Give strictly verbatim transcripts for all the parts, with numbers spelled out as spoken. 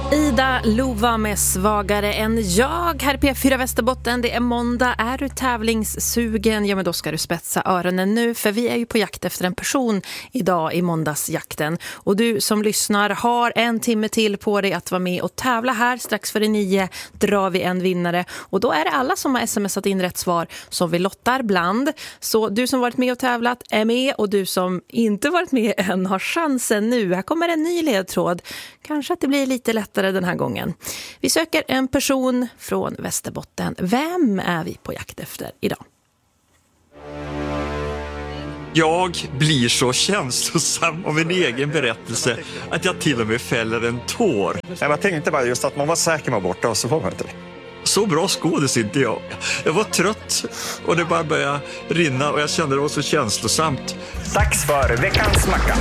Ida Lova med Svagare än jag här i P fyra Västerbotten. Det är måndag. Är du tävlingssugen? Ja, men då ska du spetsa öronen nu, för vi är ju på jakt efter en person idag i måndagsjakten. Och du som lyssnar har en timme till på dig att vara med och tävla här. Strax före nio drar vi en vinnare. Och då är det alla som har smsat in rätt svar som vi lottar bland. Så du som varit med och tävlat är med, och du som inte varit med än har chansen nu. Här kommer en ny ledtråd. Kanske att det blir lite lättare den här gången. Vi söker en person från Västerbotten. Vem är vi på jakt efter idag? Jag blir så känslosam av min egen berättelse att jag till och med fäller en tår. Jag tänkte bara just att man var säker med borta, och så var man inte. Så bra skådis inte jag. Jag var trött och det bara började rinna och jag kände det var så känslosamt. Dags för veckans macka.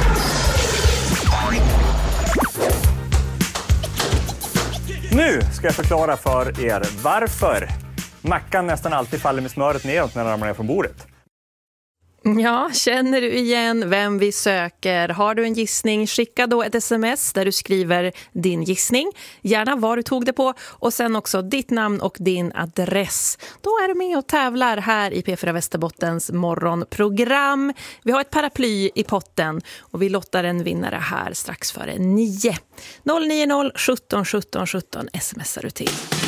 Nu ska jag förklara för er varför mackan nästan alltid faller med smöret neråt när den ramlar ner från bordet. Ja, känner du igen vem vi söker? Har du en gissning, skicka då ett sms där du skriver din gissning. Gärna var du tog det på, och sen också ditt namn och din adress. Då är du med och tävlar här i P fyra Västerbottens morgonprogram. Vi har ett paraply i potten och vi lottar en vinnare här strax före nio. noll nio noll sjutton sjutton sjutton smsar du till.